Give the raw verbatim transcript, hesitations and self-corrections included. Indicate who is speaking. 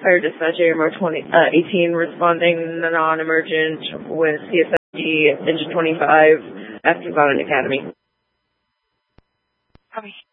Speaker 1: Fire Dispatch A M R twenty, uh, eighteen, responding non-emergent with C S I D Engine twenty-five, After Bonnet Academy.
Speaker 2: Copy.